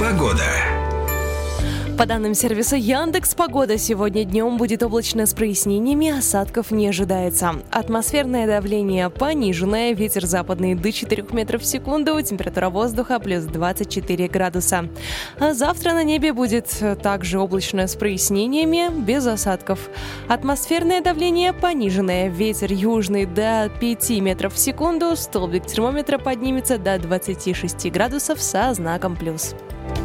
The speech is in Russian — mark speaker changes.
Speaker 1: Погода.
Speaker 2: По данным сервиса Яндекс.Погода, сегодня днем будет облачно с прояснениями, осадков не ожидается. Атмосферное давление пониженное, ветер западный до 4 метров в секунду, температура воздуха плюс 24 градуса. А завтра на небе будет также облачно с прояснениями, без осадков. Атмосферное давление пониженное, ветер южный до 5 метров в секунду, столбик термометра поднимется до 26 градусов со знаком плюс.